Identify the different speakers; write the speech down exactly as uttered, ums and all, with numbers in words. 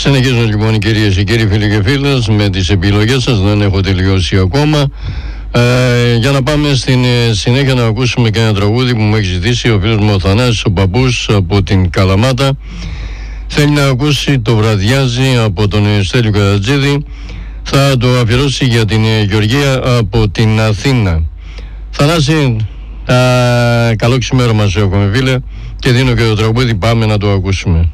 Speaker 1: Συνεχίζουμε λοιπόν, κυρίες και κύριοι, φίλοι και φίλες, με τις επιλογές σας. Δεν έχω τελειώσει ακόμα. Ε, για να πάμε στην συνέχεια να ακούσουμε και ένα τραγούδι που μου έχει ζητήσει ο φίλος μου ο Θανάσης, ο Παππούς από την Καλαμάτα. Θέλει να ακούσει το Βραδιάζει από τον Στέλιο Καρατζίδη. Θα το αφιερώσει για την Γεωργία από την Αθήνα. Θανάση, α, καλό ξημέρωμα σε έχουμε, φίλε, και δίνω και το τραγούδι, πάμε να το ακούσουμε.